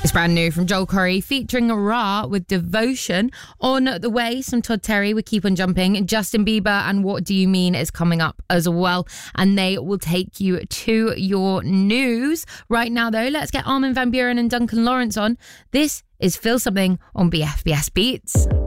It's brand new from Joel Corry featuring Ra with Devotion. On the way, some Todd Terry with Keep On Jumping. Justin Bieber and What Do You Mean is coming up as well. And they will take you to your news. Right now, though, let's get Armin van Buuren and Duncan Lawrence on. This is Feel Something on BFBS Beats.